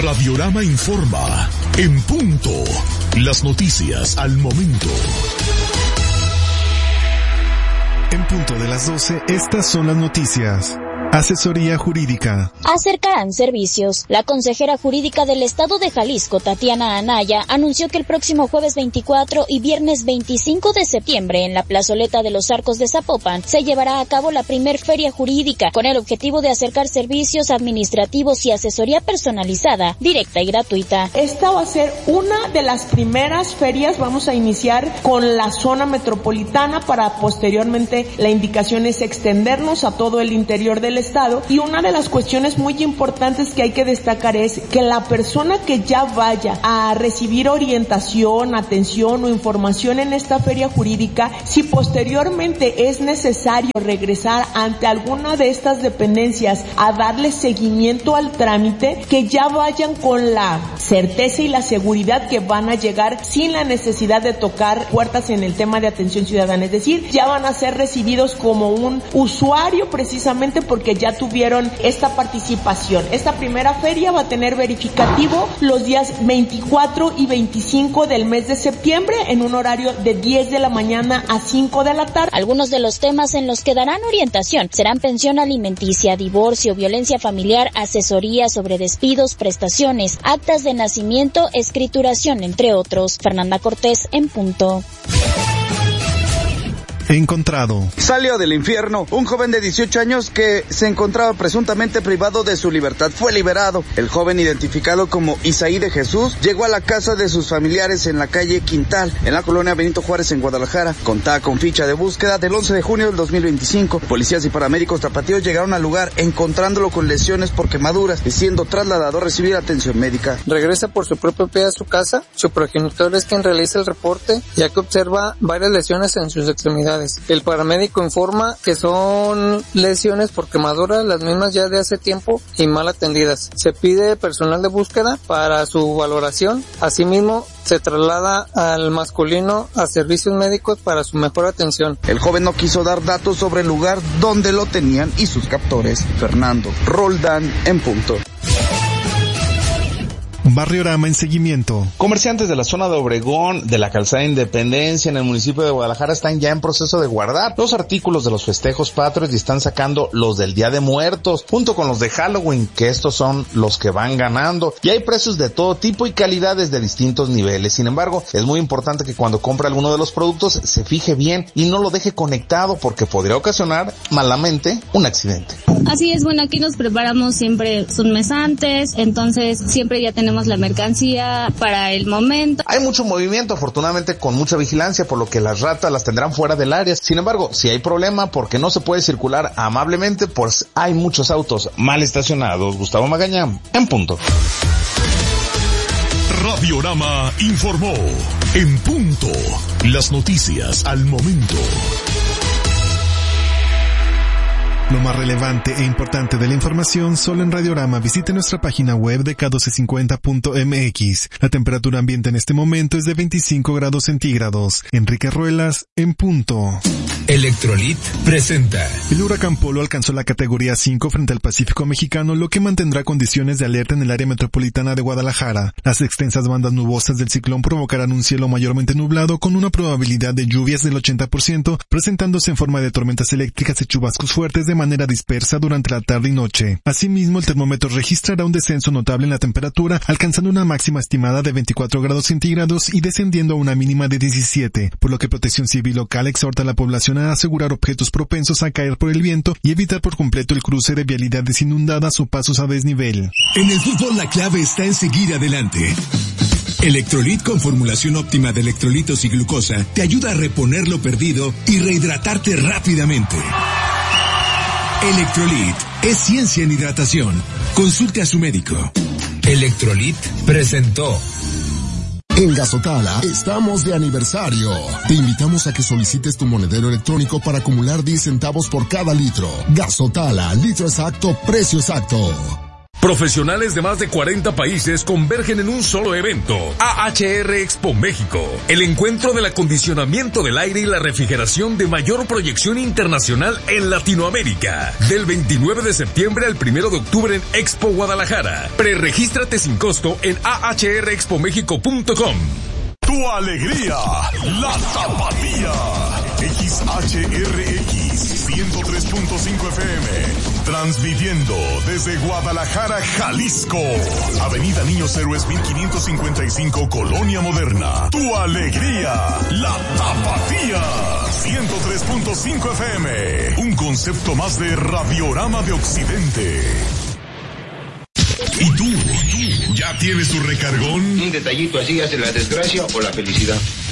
Radiorama informa. En punto. Las noticias al momento. En punto de las 12, estas son las noticias. Asesoría jurídica. Acercarán servicios. La consejera jurídica del Estado de Jalisco, Tatiana Anaya, anunció que el próximo jueves 24 y viernes 25 de septiembre en la plazoleta de los Arcos de Zapopan se llevará a cabo la primer feria jurídica con el objetivo de acercar servicios administrativos y asesoría personalizada, directa y gratuita. Esta va a ser una de las primeras ferias. Vamos a iniciar con la zona metropolitana para posteriormente la indicación es extendernos a todo el interior del Estado, y una de las cuestiones muy importantes que hay que destacar es que la persona que ya vaya a recibir orientación, atención o información en esta feria jurídica, si posteriormente es necesario regresar ante alguna de estas dependencias a darle seguimiento al trámite, que ya vayan con la certeza y la seguridad que van a llegar sin la necesidad de tocar puertas en el tema de atención ciudadana, es decir, ya van a ser recibidos como un usuario precisamente porque ya tuvieron esta participación. Esta primera feria va a tener verificativo los días 24 y 25 del mes de septiembre en un horario de 10 de la mañana a 5 de la tarde. Algunos de los temas en los que darán orientación serán pensión alimenticia, divorcio, violencia familiar, asesoría sobre despidos, prestaciones, actas de nacimiento, escrituración, entre otros. Fernanda Cortés, en punto. Encontrado. Salió del infierno. Un joven de 18 años que se encontraba presuntamente privado de su libertad fue liberado. El joven, identificado como Isaí de Jesús, llegó a la casa de sus familiares en la calle Quintal, en la colonia Benito Juárez, en Guadalajara. Contaba con ficha de búsqueda del 11 de junio del 2025. Policías y paramédicos tapatíos llegaron al lugar encontrándolo con lesiones por quemaduras y siendo trasladado a recibir atención médica. Regresa por su propio pie a su casa. Su progenitor es quien realiza el reporte, ya que observa varias lesiones en sus extremidades. El paramédico informa que son lesiones por quemaduras, las mismas ya de hace tiempo y mal atendidas. Se pide personal de búsqueda para su valoración. Asimismo, se traslada al masculino a servicios médicos para su mejor atención. El joven no quiso dar datos sobre el lugar donde lo tenían y sus captores. Fernando Roldán, en punto. Barriorama en seguimiento. Comerciantes de la zona de Obregón, de la calzada Independencia en el municipio de Guadalajara están ya en proceso de guardar los artículos de los festejos patrios y están sacando los del Día de Muertos junto con los de Halloween, que estos son los que van ganando. Y hay precios de todo tipo y calidades de distintos niveles. Sin embargo, es muy importante que cuando compre alguno de los productos se fije bien y no lo deje conectado porque podría ocasionar malamente un accidente. Así es, bueno, aquí nos preparamos siempre un mes antes, entonces siempre ya tenemos la mercancía para el momento. Hay mucho movimiento, afortunadamente con mucha vigilancia, por lo que las ratas las tendrán fuera del área. Sin embargo, si hay problema porque no se puede circular amablemente, pues hay muchos autos mal estacionados. Gustavo Magaña, en punto. Radiorama informó. En punto. Las noticias al momento. Lo más relevante e importante de la información solo en Radiorama. Visite nuestra página web de k1250.mx. La temperatura ambiente en este momento es de 25 grados centígrados. Enrique Ruelas, en punto. Electrolit presenta. El huracán Polo alcanzó la categoría 5 frente al Pacífico mexicano, lo que mantendrá condiciones de alerta en el área metropolitana de Guadalajara. Las extensas bandas nubosas del ciclón provocarán un cielo mayormente nublado con una probabilidad de lluvias del 80%, presentándose en forma de tormentas eléctricas y chubascos fuertes de manera dispersa durante la tarde y noche. Asimismo, el termómetro registrará un descenso notable en la temperatura, alcanzando una máxima estimada de 24 grados centígrados y descendiendo a una mínima de 17, por lo que Protección Civil local exhorta a la población a asegurar objetos propensos a caer por el viento y evitar por completo el cruce de vialidades inundadas o pasos a desnivel. En el fútbol la clave está en seguir adelante. Electrolit con formulación óptima de electrolitos y glucosa te ayuda a reponer lo perdido y rehidratarte rápidamente. Electrolit es ciencia en hidratación. Consulte a su médico. Electrolit presentó. En Gasotala estamos de aniversario. Te invitamos a que solicites tu monedero electrónico para acumular 10 centavos por cada litro. Gasotala, litro exacto, precio exacto. Profesionales de más de 40 países convergen en un solo evento. AHR Expo México. El encuentro del acondicionamiento del aire y la refrigeración de mayor proyección internacional en Latinoamérica. Del 29 de septiembre al 1 de octubre en Expo Guadalajara. Preregístrate sin costo en ahrexpomexico.com. Tu alegría, la Tapatía. XHRX 103.5 FM. Transmitiendo desde Guadalajara, Jalisco. Avenida Niños Héroes 1555, Colonia Moderna. Tu alegría, la Tapatía. 103.5 FM. Un concepto más de Radiorama de Occidente. ¿Y tú? ¿Ya tienes tu recargón? Un detallito así hace la desgracia o la felicidad.